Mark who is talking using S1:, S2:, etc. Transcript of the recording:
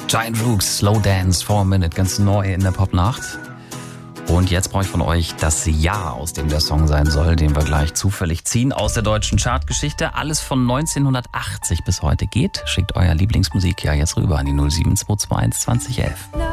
S1: Giant Rooks, Slow Dance, 4 Minute, ganz neu in der Popnacht. Und jetzt brauche ich von euch das Jahr, aus dem der Song sein soll, den wir gleich zufällig ziehen aus der deutschen Chartgeschichte. Alles von 1980 bis heute geht. Schickt euer Lieblingsmusik ja jetzt rüber an die 07221 2011.